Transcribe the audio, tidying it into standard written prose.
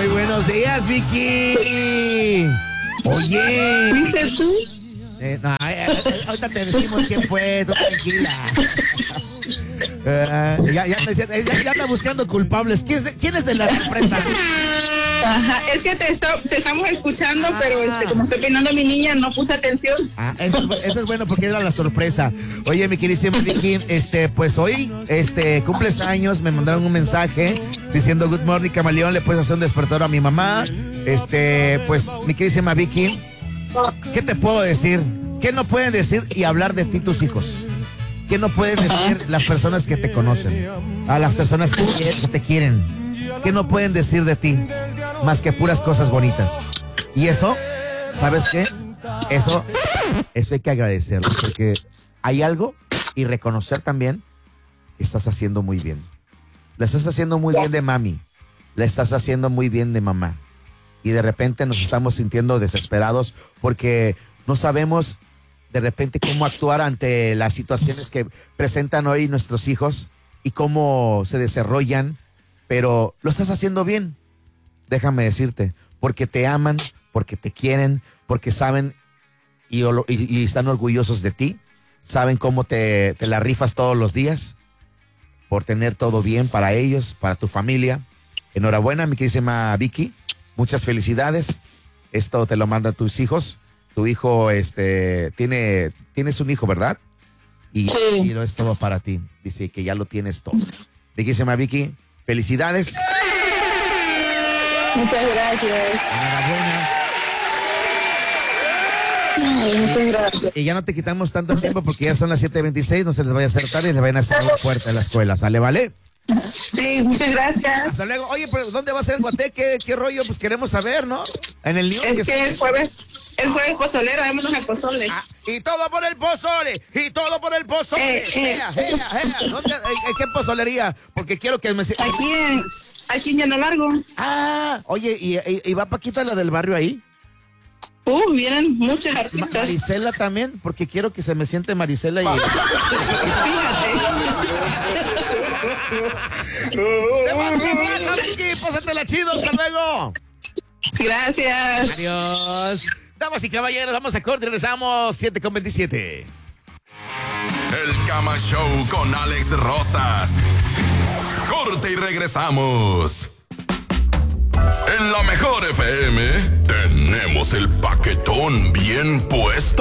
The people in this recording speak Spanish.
Muy buenos días, Vicky. Oye. ¿Viste tú? Ahorita te decimos quién fue, tú tranquila. Ya anda buscando culpables. ¿Quién es de la sorpresa? Ajá, es que te estamos escuchando, pero como estoy peinando a mi niña, no puse atención. Eso es bueno porque era la sorpresa. Oye, mi queridísima Vicky, pues hoy, cumples años, me mandaron un mensaje diciendo good morning, camaleón, le puedes hacer un despertador a mi mamá. Pues, mi queridísima Vicky, ¿qué te puedo decir? ¿Qué no pueden decir y hablar de ti tus hijos? ¿Qué no pueden decir las personas que te conocen? A las personas que te quieren. ¿Qué no pueden decir de ti? Más que puras cosas bonitas. Y eso, ¿sabes qué? Eso hay que agradecerlo, porque hay algo y reconocer también que estás haciendo muy bien. La estás haciendo muy bien de mami. La estás haciendo muy bien de mamá. Y de repente nos estamos sintiendo desesperados porque no sabemos de repente cómo actuar ante las situaciones que presentan hoy nuestros hijos y cómo se desarrollan, pero lo estás haciendo bien, déjame decirte, porque te aman, porque te quieren, porque saben y están orgullosos de ti, saben cómo te la rifas todos los días por tener todo bien para ellos, para tu familia. Enhorabuena, mi queridísima Vicky, muchas felicidades. Esto te lo mandan tus hijos. Tu hijo, tienes un hijo, ¿verdad? Y lo es todo para ti. Dice que ya lo tienes todo. Queridísima Vicky, felicidades. Muchas gracias. Enhorabuena. Ay, muchas gracias. Y ya no te quitamos tanto tiempo porque ya son las 7:26, no se les vaya a hacer tarde y les vayan a cerrar la puerta de la escuela, ¿sale, vale? Sí, muchas gracias. Hasta luego. Oye, pero ¿dónde va a ser el Guateque? ¿Qué rollo? Pues queremos saber, ¿no? En el New York. Es que el jueves pozolero, vámonos al pozole. Y todo por el pozole, y todo por el pozole. ¿Dónde, en qué pozolería? Porque quiero que me... Aquí en Llano Largo. Oye, ¿y va Paquita, la del barrio ahí? Vienen muchos artistas. Marisela también, porque quiero que se me siente Marisela y... Fíjate. ¡Te mando un abrazo, Vicky! ¡Pásatela chido! ¡Hasta luego! Gracias. Adiós. Damas y caballeros, vamos a corte y regresamos 7:27. El Cama Show con Alex Rosas. Corte y regresamos. En la mejor FM tenemos el paquetón bien puesto.